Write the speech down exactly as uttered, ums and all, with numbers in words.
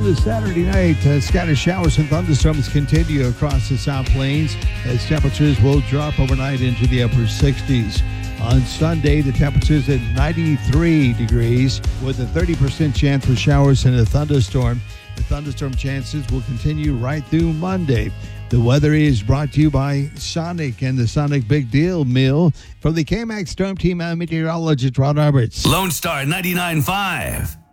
this Saturday night, uh, scattered showers and thunderstorms continue across the South Plains as temperatures will drop overnight into the upper sixties. On Sunday, the temperature's at ninety-three degrees with a thirty percent chance for showers and a thunderstorm. The thunderstorm chances will continue right through Monday. The weather is brought to you by Sonic and the Sonic Big Deal Mill. From the K M A X Storm Team, I'm meteorologist Ron Roberts. Lone Star ninety-nine point five.